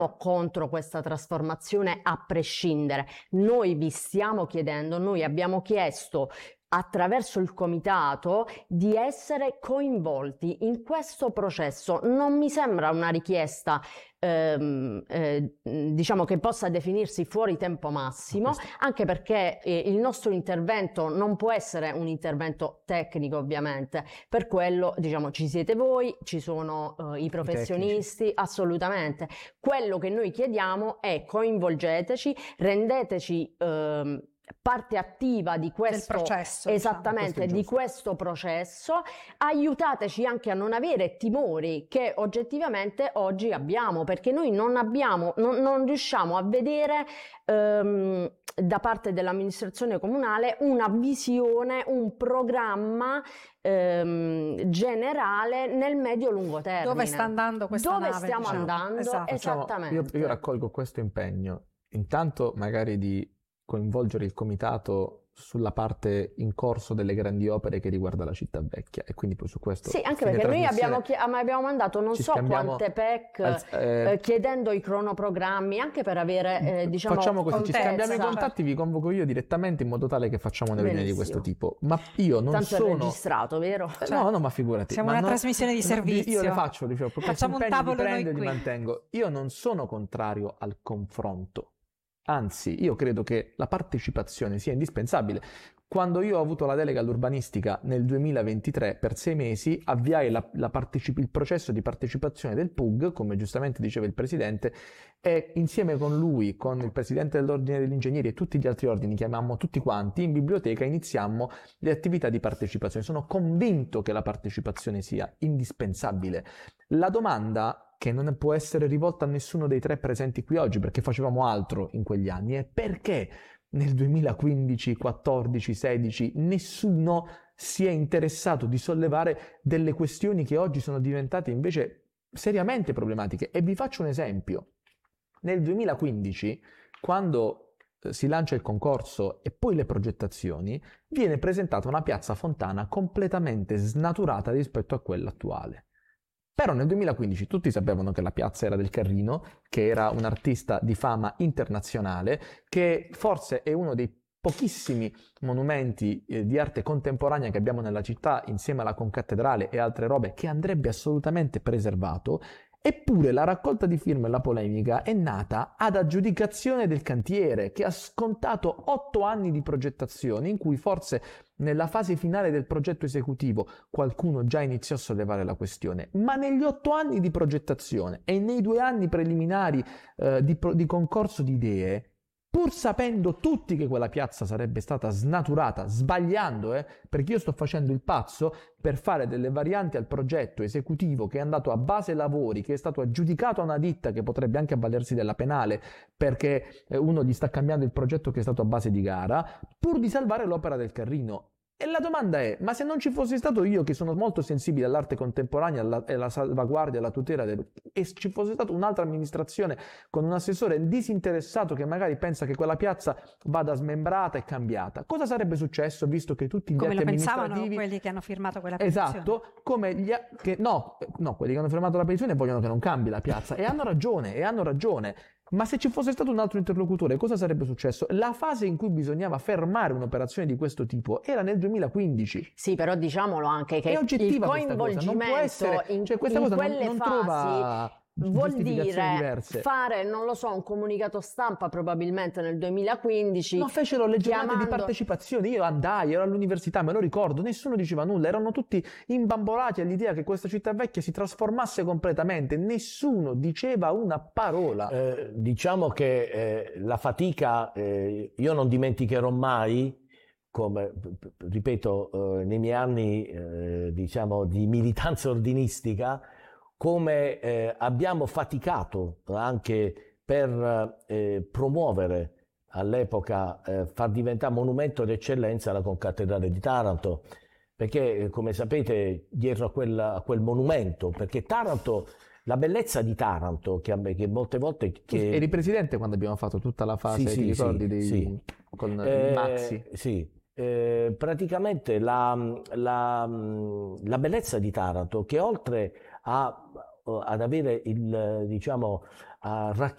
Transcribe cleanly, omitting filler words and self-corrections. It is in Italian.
contro questa trasformazione a prescindere. Noi vi stiamo chiedendo, noi abbiamo chiesto attraverso il comitato di essere coinvolti in questo processo. Non mi sembra una richiesta diciamo che possa definirsi fuori tempo massimo, anche perché il nostro intervento non può essere un intervento tecnico, ovviamente. Per quello, diciamo, ci siete voi, ci sono i professionisti, assolutamente. Quello che noi chiediamo è: coinvolgeteci, rendeteci parte attiva di questo processo, esattamente, di questo processo. Aiutateci anche a non avere timori che oggettivamente oggi abbiamo, perché noi non riusciamo a vedere da parte dell'amministrazione comunale una visione, un programma generale nel medio-lungo termine. Dove sta andando questa nave? Dove stiamo andando? Esatto. Esattamente. Io raccolgo questo impegno, intanto magari di coinvolgere il comitato sulla parte in corso delle grandi opere che riguarda la città vecchia, e quindi poi su questo sì, anche perché noi abbiamo mandato non so quante PEC chiedendo i cronoprogrammi, anche per avere diciamo, facciamo così, contezza. ci scambiamo i contatti, vi convoco io direttamente in modo tale che facciamo una riunione di questo tipo. Ma io non tanto sono è registrato, vero? No, ma figurati. Siamo una trasmissione di servizio. Io le faccio, facciamo un tavolo noi qui. Li mantengo. Io non sono contrario al confronto. Anzi, io credo che la partecipazione sia indispensabile. Quando io ho avuto la delega all'urbanistica nel 2023, per 6 mesi, avviai il processo di partecipazione del PUG, come giustamente diceva il Presidente, e insieme con lui, con il Presidente dell'Ordine degli Ingegneri e tutti gli altri ordini, chiamammo tutti quanti, in biblioteca iniziammo le attività di partecipazione. Sono convinto che la partecipazione sia indispensabile. La domanda che non può essere rivolta a nessuno dei 3 presenti qui oggi, perché facevamo altro in quegli anni, è perché nel 2015, 14, 16 nessuno si è interessato di sollevare delle questioni che oggi sono diventate invece seriamente problematiche. E vi faccio un esempio. Nel 2015, quando si lancia il concorso e poi le progettazioni, viene presentata una piazza Fontana completamente snaturata rispetto a quella attuale. Però nel 2015 tutti sapevano che la piazza era del Carrino, che era un artista di fama internazionale, che forse è uno dei pochissimi monumenti di arte contemporanea che abbiamo nella città, insieme alla concattedrale e altre robe, che andrebbe assolutamente preservato. Eppure la raccolta di firme e la polemica è nata ad aggiudicazione del cantiere, che ha scontato 8 anni di progettazione, in cui forse nella fase finale del progetto esecutivo qualcuno già iniziò a sollevare la questione, ma negli 8 anni di progettazione e nei 2 anni preliminari di concorso di idee, pur sapendo tutti che quella piazza sarebbe stata snaturata, sbagliando, perché io sto facendo il pazzo per fare delle varianti al progetto esecutivo che è andato a base lavori, che è stato aggiudicato a una ditta che potrebbe anche avvalersi della penale perché uno gli sta cambiando il progetto che è stato a base di gara, pur di salvare l'opera del Carrino. E la domanda è: ma se non ci fossi stato io, che sono molto sensibile all'arte contemporanea e alla salvaguardia, alla tutela e ci fosse stata un'altra amministrazione con un assessore disinteressato che magari pensa che quella piazza vada smembrata e cambiata, cosa sarebbe successo, visto che tutti gli atti amministrativi... Come lo pensavano quelli che hanno firmato quella petizione? Esatto, come quelli che hanno firmato la petizione vogliono che non cambi la piazza, e hanno ragione. Ma se ci fosse stato un altro interlocutore, cosa sarebbe successo? La fase in cui bisognava fermare un'operazione di questo tipo era nel 2015. Sì, però diciamolo anche che il coinvolgimento in quelle fasi vuol dire fare, non lo so, un comunicato stampa probabilmente nel 2015. Ma fecero le giornate di partecipazione, io andai, ero all'università, me lo ricordo, nessuno diceva nulla, erano tutti imbambolati all'idea che questa città vecchia si trasformasse completamente, nessuno diceva una parola. Diciamo che la fatica, io non dimenticherò mai, come ripeto, nei miei anni diciamo di militanza ordinistica, come abbiamo faticato anche per promuovere all'epoca, far diventare monumento d'eccellenza la concattedrale di Taranto, perché come sapete dietro a quel monumento, perché Taranto, la bellezza di Taranto, che molte volte... Eri presidente quando abbiamo fatto tutta la fase, sì, ti ricordi? Sì. Con Maxi? Sì. Praticamente la bellezza di Taranto, che oltre ad avere